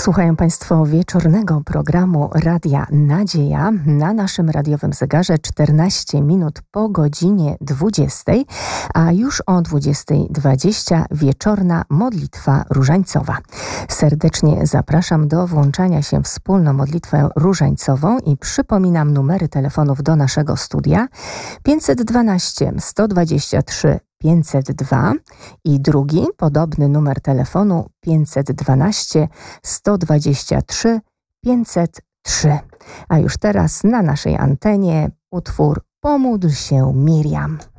Słuchają Państwo wieczornego programu Radia Nadzieja. Na naszym radiowym zegarze 14 minut po godzinie 20, a już o 20:20 wieczorna modlitwa różańcowa. Serdecznie zapraszam do włączania się w wspólną modlitwę różańcową i przypominam numery telefonów do naszego studia 512 123 502 i drugi podobny numer telefonu 512 123 503. A już teraz na naszej antenie utwór Pomódl się Miriam.